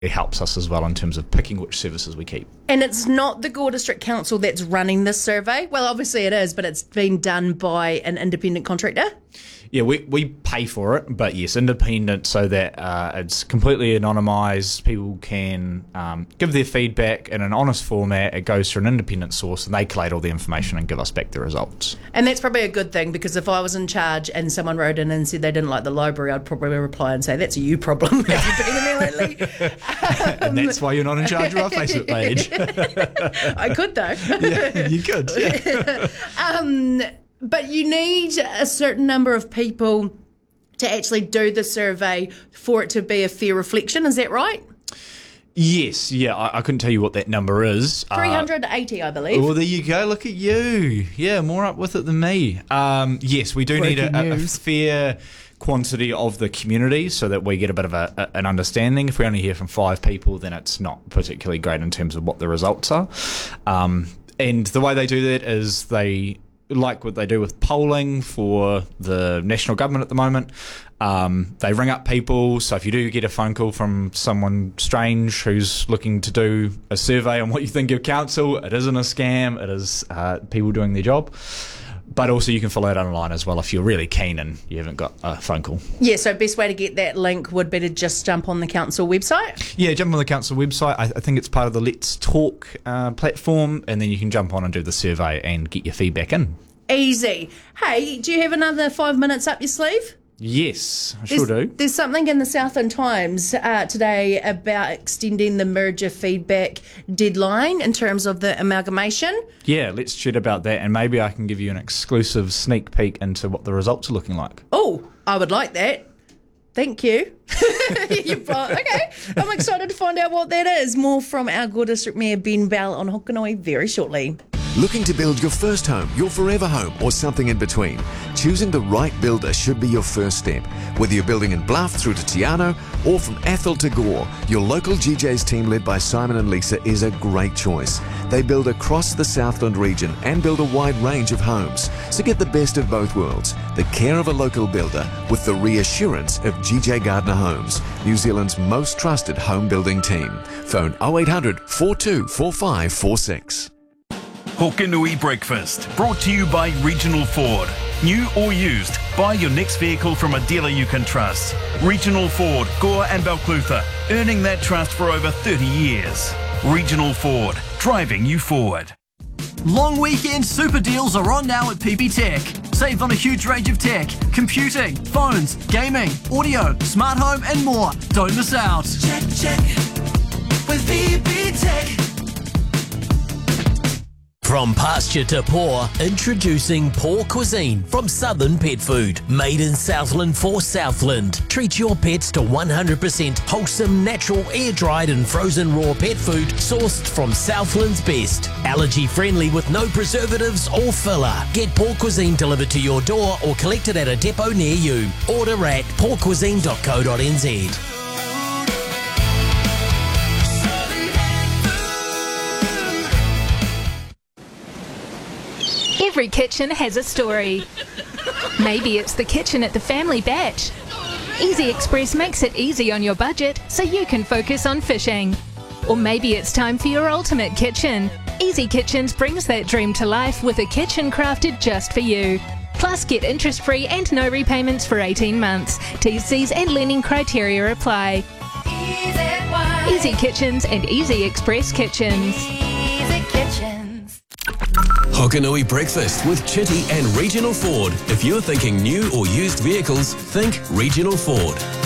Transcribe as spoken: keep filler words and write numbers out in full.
it helps us as well in terms of picking which services we keep. And it's not the Gore District Council that's running this survey? Well, obviously it is, but it's been done by an independent contractor? Yeah, we, we pay for it, but yes, independent, so that uh, it's completely anonymised. People can um, give their feedback in an honest format. It goes through an independent source, and they collate all the information and give us back the results. And that's probably a good thing, because if I was in charge and someone wrote in and said they didn't like the library, I'd probably reply and say, that's a you problem. Have you been in there lately? Um, and that's why you're not in charge of our Facebook page. I could, though. Yeah, you could. Yeah. um, but you need a certain number of people to actually do the survey for it to be a fair reflection. Is that right? Yes, yeah, I, I couldn't tell you what that number is. three hundred eighty, uh, I believe. Well, there you go. Look at you. Yeah, more up with it than me. Um, yes, we do Breaking need a, a, a news. fair quantity of the community so that we get a bit of a, a, an understanding. If we only hear from five people, then it's not particularly great in terms of what the results are. Um, and the way they do that is they, like what they do with polling for the national government at the moment, um, they ring up people. So if you do get a phone call from someone strange who's looking to do a survey on what you think of council, it isn't a scam, it is uh, people doing their job. But also you can follow it online as well if you're really keen and you haven't got a phone call. Yeah, so best way to get that link would be to just jump on the council website? Yeah, jump on the council website. I, I think it's part of the Let's Talk uh, platform, and then you can jump on and do the survey and get your feedback in. Easy. Hey, do you have another five minutes up your sleeve? Yes, I sure there's, do. There's something in the Southland Times uh, today about extending the merger feedback deadline in terms of the amalgamation. Yeah, let's chat about that, and maybe I can give you an exclusive sneak peek into what the results are looking like. Oh, I would like that. Thank you. you brought, okay, I'm excited to find out what that is. More from our Gore District Mayor Ben Bell on Hokanui very shortly. Looking to build your first home, your forever home, or something in between? Choosing the right builder should be your first step. Whether you're building in Bluff through to Tiano or from Athol to Gore, your local G J's team led by Simon and Lisa is a great choice. They build across the Southland region and build a wide range of homes. So get the best of both worlds, the care of a local builder with the reassurance of G J Gardner Homes, New Zealand's most trusted home building team. Phone oh eight hundred, four two four five four six. Hokanui Breakfast, brought to you by Regional Ford. New or used, buy your next vehicle from a dealer you can trust. Regional Ford, Gore and Balclutha, earning that trust for over thirty years. Regional Ford, driving you forward. Long weekend super deals are on now at P P Tech. Save on a huge range of tech, computing, phones, gaming, audio, smart home and more. Don't miss out. Check, check with P P Tech. From pasture to paw, introducing Paw Cuisine from Southern Pet Food. Made in Southland for Southland. Treat your pets to one hundred percent wholesome, natural, air-dried and frozen raw pet food sourced from Southland's best. Allergy-friendly with no preservatives or filler. Get Paw Cuisine delivered to your door or collect it at a depot near you. Order at paw cuisine dot co dot n z. Every kitchen has a story. Maybe it's the kitchen at the family batch. Easy Express makes it easy on your budget so you can focus on fishing. Or maybe it's time for your ultimate kitchen. Easy Kitchens brings that dream to life with a kitchen crafted just for you. Plus get interest-free and no repayments for eighteen months. T's, C's and lending criteria apply. Easy Kitchens and Easy Express Kitchens. Easy Kitchens. Hokanui Breakfast with Chitty and Regional Ford. If you're thinking new or used vehicles, think Regional Ford.